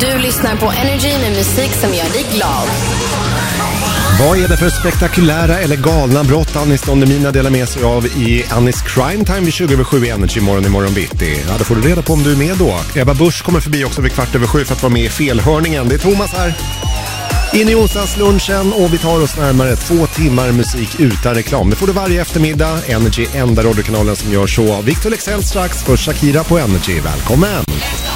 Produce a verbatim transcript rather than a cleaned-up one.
Du lyssnar på Energy med musik som gör dig glad. Vad är det för spektakulära eller galna brott Anis Don Demina delar med sig av i Anis Crime Time vid tjugo över sju i Energy morgon i morgon bitti? Ja, då får du reda på om du är med då. Ebba Busch kommer förbi också vid kvart över sju för att vara med i felhörningen. Det är Thomas här. In i onsdagslunchen och vi tar oss närmare två timmar musik utan reklam. Det får du varje eftermiddag. Energy, enda radiokanalen som gör så. Victor Lexell strax, för Shakira på Energy. Välkommen!